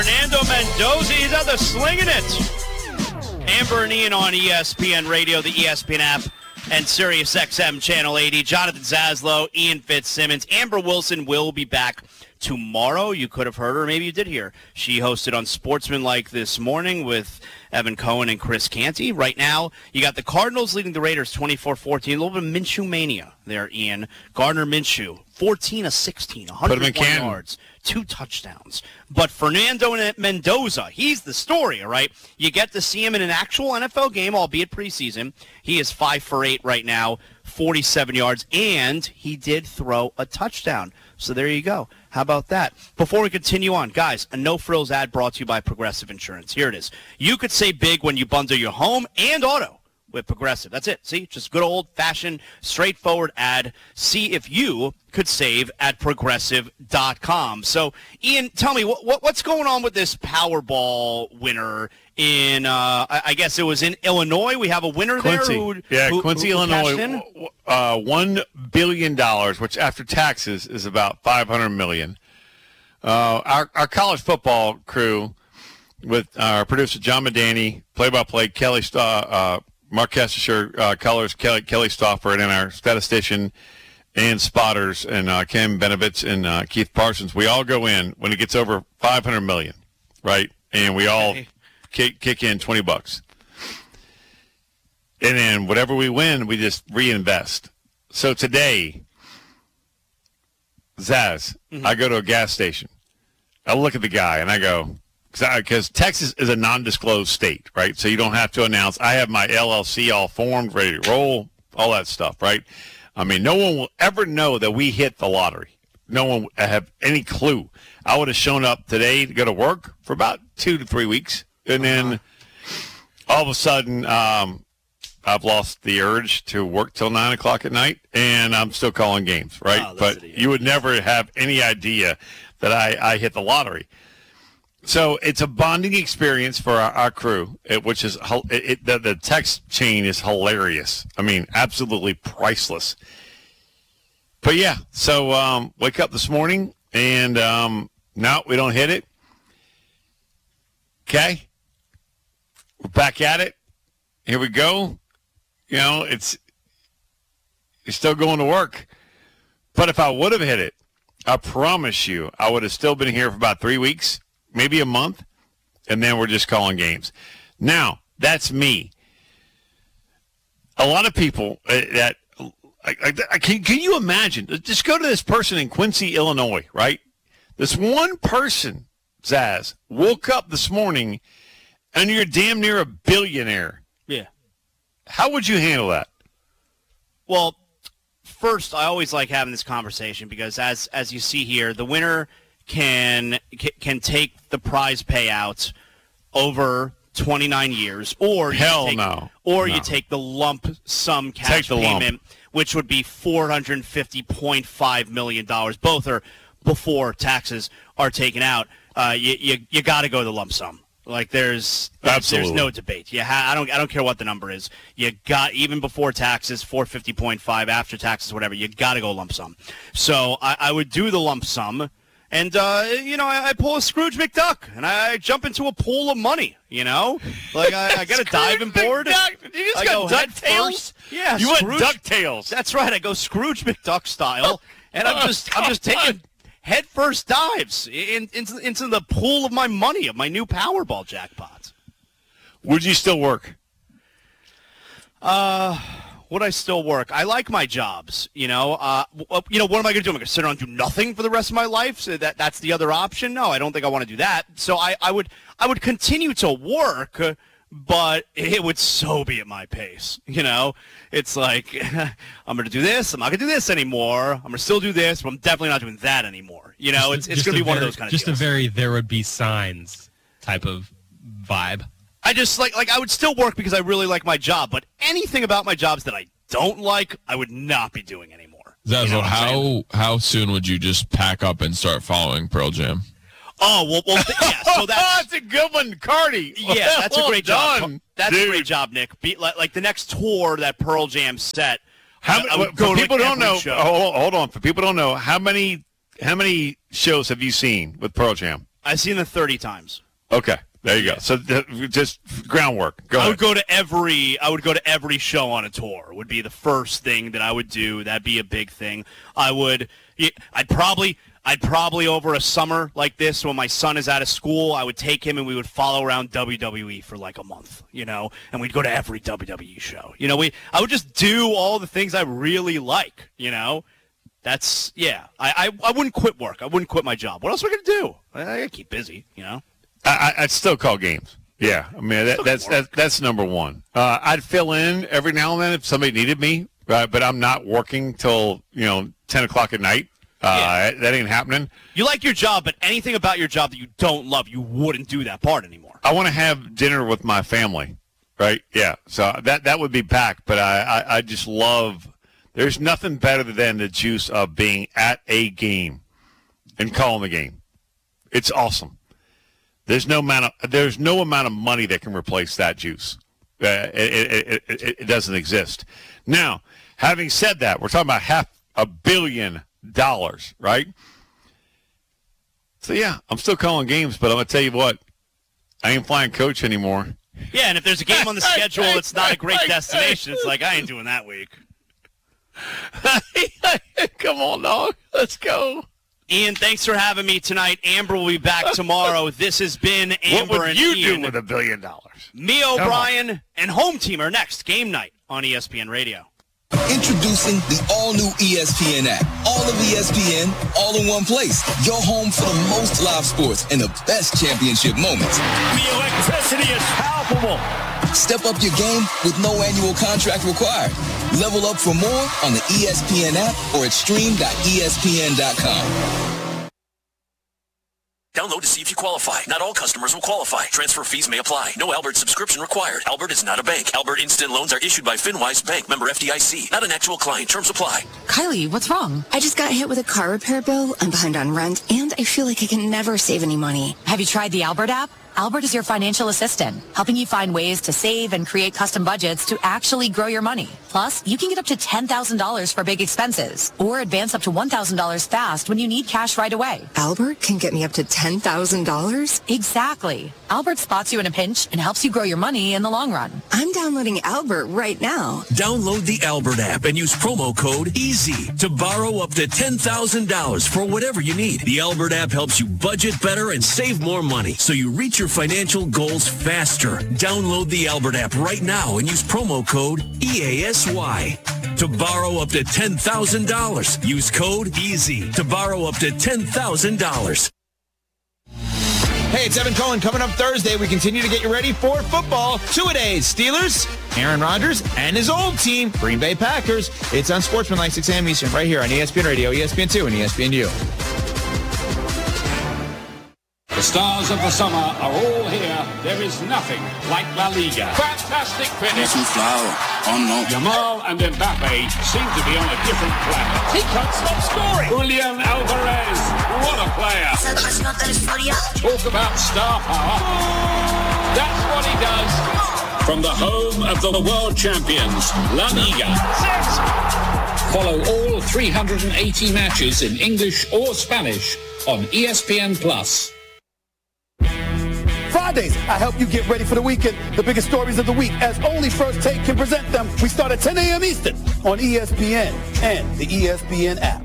Fernando Mendoza, he's out there slinging it. Amber and Ian on ESPN Radio, the ESPN app, and Sirius XM Channel 80. Jonathan Zaslow, Ian Fitzsimmons. Amber Wilson will be back tomorrow. You could have heard her, maybe you did hear. She hosted on Sportsmanlike this morning with Evan Cohen and Chris Canty. Right now, you got the Cardinals leading the Raiders 24-14. A little bit of Minshew mania there, Ian. Gardner Minshew, 14 of 16, 101 yards, 2 touchdowns. But Fernando Mendoza, he's the story, all right? You get to see him in an actual NFL game, albeit preseason. He is 5 for 8 right now, 47 yards, and he did throw a touchdown. So there you go. How about that? Before we continue on, guys, a no-frills ad brought to you by Progressive Insurance. Here it is. You could save big when you bundle your home and auto with Progressive. That's it. See, just good old-fashioned, straightforward ad. See if you could save at Progressive.com. So, Ian, tell me, what's going on with this Powerball winner in, I guess it was in Illinois? We have a winner Quincy. there? Quincy, Illinois. $1 billion, which after taxes is about $500 million. Our college football crew with our producer John Medani, play-by-play Kelly Mark Kestisher, colors Kelly Stauffer, and then our statistician and spotters and Kim Benovitz and Keith Parsons. We all go in when it gets over $500 million, right? And we all kick in $20. And then whatever we win, we just reinvest. So today, Zaz, I go to a gas station. I look at the guy and I go, because Texas is a non-disclosed state, right? So you don't have to announce. I have my LLC all formed, ready to roll, all that stuff, right? I mean, no one will ever know that we hit the lottery. No one will have any clue. I would have shown up today to go to work for about 2 to 3 weeks. And then all of a sudden, I've lost the urge to work till 9 o'clock at night, and I'm still calling games, right? Oh, but you would never have any idea that I hit the lottery. So it's a bonding experience for our crew, which is the text chain is hilarious. I mean, absolutely priceless. But, yeah, so wake up this morning, and no, we don't hit it. Okay? We're back at it. Here we go. You know, you're still going to work. But if I would have hit it, I promise you, I would have still been here for about 3 weeks, maybe a month, and then we're just calling games. Now, that's me. A lot of people can you imagine? Just go to this person in Quincy, Illinois, right? This one person, Zaz, woke up this morning, and you're damn near a billionaire. Yeah. How would you handle that? Well, first, I always like having this conversation because, as you see here, the winner can take the prize payout over 29 years, or you take the lump sum cash payment, which would be $450.5 million. Both are before taxes are taken out. You got to go the lump sum. Like there's no debate. I don't care what the number is. You got, even before taxes, 450.5, after taxes, whatever. You got to go lump sum. So I would do the lump sum, and I pull a Scrooge McDuck and I jump into a pool of money. Like I got a diving board. You just got DuckTales? Yeah, you went DuckTales. That's right. I go Scrooge McDuck style, and I'm just taking head-first dives into the pool of my money, of my new Powerball jackpot. Would you still work? Would I still work? I like my jobs, What am I going to do? Am I going to sit around and do nothing for the rest of my life? So that's the other option? No, I don't think I want to do that. So I would continue to work, but it would so be at my pace, It's like, I'm going to do this. I'm not going to do this anymore. I'm going to still do this, but I'm definitely not doing that anymore. It's going to be one of those kind of deals. Just a very there would be signs type of vibe. I just like I would still work because I really like my job, but anything about my jobs that I don't like, I would not be doing anymore. Zazzle, how soon would you just pack up and start following Pearl Jam? Oh, well yeah, so that's a good one, Cardi. Yeah, that's a great job. That's dude. A great job, Nick. Like the next tour that Pearl Jam set. For people don't know, hold on. For people don't know, how many shows have you seen with Pearl Jam? I've seen it 30 times. Okay, there you go. So just groundwork. Go ahead. I would go to every show on a tour. Would be the first thing that I would do. That'd be a big thing. I'd probably over a summer like this when my son is out of school, I would take him and we would follow around WWE for like a month, and we'd go to every WWE show. I would just do all the things I really like, That's, yeah. I wouldn't quit work. I wouldn't quit my job. What else are we going to do? I got to keep busy, I'd still call games. Yeah, I mean, that's number one. I'd fill in every now and then if somebody needed me, but I'm not working till, 10 o'clock at night. That ain't happening. You like your job, but anything about your job that you don't love, you wouldn't do that part anymore. I want to have dinner with my family, right? Yeah, so that would be back, but I just love – there's nothing better than the juice of being at a game and calling the game. It's awesome. There's no amount of money that can replace that juice. It doesn't exist. Now, having said that, we're talking about $500 million, right? So, yeah, I'm still calling games, but I'm going to tell you what, I ain't flying coach anymore. Yeah, and if there's a game on the schedule that's not a great destination, it's like, I ain't doing that week. Come on, dog. Let's go. Ian, thanks for having me tonight. Amber will be back tomorrow. This has been Amber what would and you Ian. do with $1 billion? Me, O'Brien, and Home Team are next. Game night on ESPN Radio. Introducing the all-new ESPN app. All of ESPN, all in one place. Your home for the most live sports and the best championship moments. The electricity is palpable. Step up your game with no annual contract required. Level up for more on the ESPN app or at stream.espn.com. Download to see if you qualify. Not all customers will qualify. Transfer fees may apply. No Albert subscription required. Albert is not a bank. Albert Instant Loans are issued by FinWise Bank, member FDIC. Not an actual client. Terms apply. Kylie, what's wrong? I just got hit with a car repair bill. I'm behind on rent, and I feel like I can never save any money. Have you tried the Albert app? Albert is your financial assistant, helping you find ways to save and create custom budgets to actually grow your money. Plus, you can get up to $10,000 for big expenses or advance up to $1,000 fast when you need cash right away. Albert can get me up to $10,000? Exactly. Albert spots you in a pinch and helps you grow your money in the long run. I'm downloading Albert right now. Download the Albert app and use promo code EASY to borrow up to $10,000 for whatever you need. The Albert app helps you budget better and save more money so you reach your financial goals faster. Download the Albert app right now and use promo code EASY to borrow up to $10,000. Use code EASY to borrow up to $10,000. Hey, it's Evan Cohen. Coming up Thursday, we continue to get you ready for football. Two-a-days. Steelers, Aaron Rodgers, and his old team, Green Bay Packers. It's on Sportsmanlike 6 a.m. Eastern, right here on ESPN Radio, ESPN2, and ESPNU. The stars of the summer are all here. There is nothing like La Liga. Fantastic finish. Yamal and Mbappe seem to be on a different planet. He can't stop scoring. Julian Alvarez, what a player. Talk about star power. That's what he does. From the home of the world champions, La Liga. Follow all 380 matches in English or Spanish on ESPN+. Fridays, I help you get ready for the weekend. The biggest stories of the week, as only First Take can present them. We start at 10 a.m. Eastern on ESPN and the ESPN app.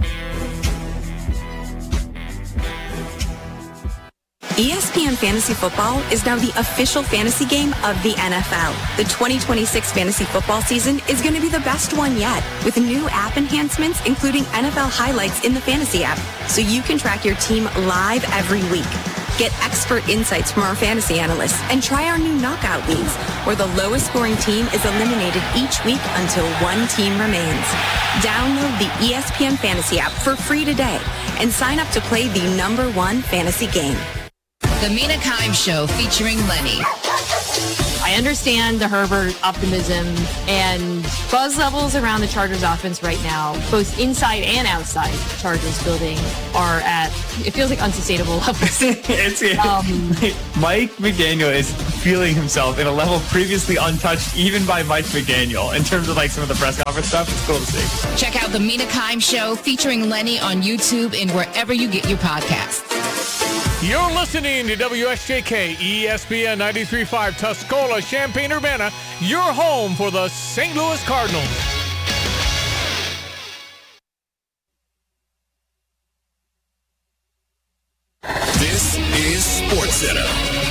ESPN Fantasy Football is now the official fantasy game of the NFL. The 2026 fantasy football season is going to be the best one yet, with new app enhancements, including NFL highlights in the fantasy app, so you can track your team live every week. Get expert insights from our fantasy analysts and try our new knockout leagues, where the lowest scoring team is eliminated each week until one team remains. Download the ESPN Fantasy app for free today and sign up to play the #1 fantasy game. The Mina Kimes Show featuring Lenny. I understand the Herbert optimism and buzz levels around the Chargers offense right now, both inside and outside the Chargers building, are at, it feels like, unsustainable levels. Mike McDaniel is feeling himself in a level previously untouched even by Mike McDaniel in terms of like some of the press conference stuff. It's cool to see. Check out the Mina Kimes Show featuring Lenny on YouTube and wherever you get your podcasts. You're listening to WSJK ESPN 93.5 Tuscola, Champaign-Urbana, your home for the St. Louis Cardinals. This is SportsCenter.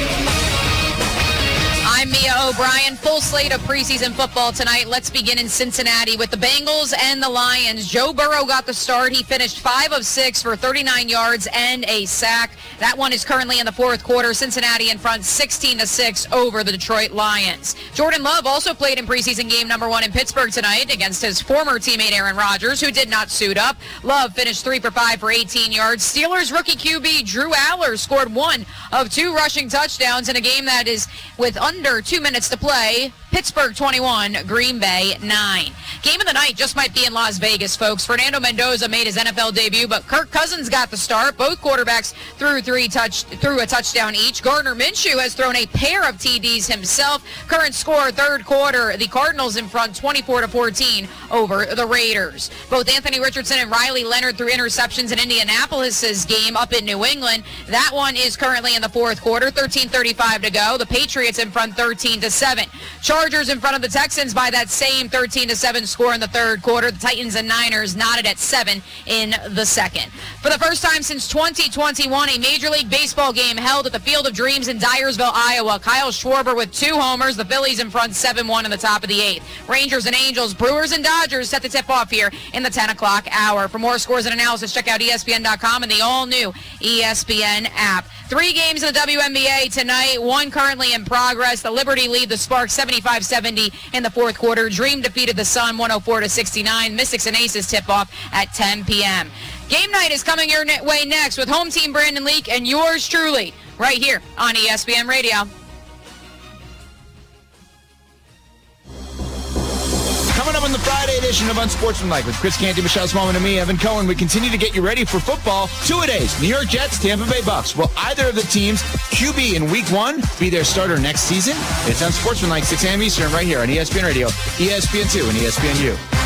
I'm Mia O'Brien. Full slate of preseason football tonight. Let's begin in Cincinnati with the Bengals and the Lions. Joe Burrow got the start. He finished 5 of 6 for 39 yards and a sack. That one is currently in the fourth quarter. Cincinnati in front 16-6 over the Detroit Lions. Jordan Love also played in preseason game number 1 in Pittsburgh tonight against his former teammate Aaron Rodgers, who did not suit up. Love finished 3 for 5 for 18 yards. Steelers rookie QB Drew Aller scored 1 of 2 rushing touchdowns in a game that is with under 2 minutes to play. Pittsburgh 21, Green Bay 9. Game of the night just might be in Las Vegas, folks. Fernando Mendoza made his NFL debut, but Kirk Cousins got the start. Both quarterbacks threw a touchdown each. Gardner Minshew has thrown a pair of TDs himself. Current score, third quarter, the Cardinals in front 24-14 over the Raiders. Both Anthony Richardson and Riley Leonard threw interceptions in Indianapolis's game up in New England. That one is currently in the fourth quarter, 13:35 to go. The Patriots in front 13-7. Chargers in front of the Texans by that same 13-7 score in the third quarter. The Titans and Niners knotted at 7 in the second. For the first time since 2021, a Major League Baseball game held at the Field of Dreams in Dyersville, Iowa. Kyle Schwarber with 2 homers. The Phillies in front 7-1 in the top of the 8th. Rangers and Angels, Brewers and Dodgers set the tip off here in the 10 o'clock hour. For more scores and analysis, check out ESPN.com and the all-new ESPN app. 3 games in the WNBA tonight, 1 currently in progress. The Liberty lead the Sparks 75-70 in the fourth quarter. Dream defeated the Sun 104-69. Mystics and Aces tip off at 10 p.m. Game night is coming your way next with home team Brandon Leak and yours truly right here on ESPN Radio. Coming up on the Friday edition of Unsportsmanlike with Chris Canty, Michelle Smallman, and me, Evan Cohen, we continue to get you ready for football. 2-a-days, New York Jets, Tampa Bay Bucks. Will either of the teams' QB in Week 1 be their starter next season? It's Unsportsmanlike, 6 a.m. Eastern, right here on ESPN Radio, ESPN2, and ESPNU.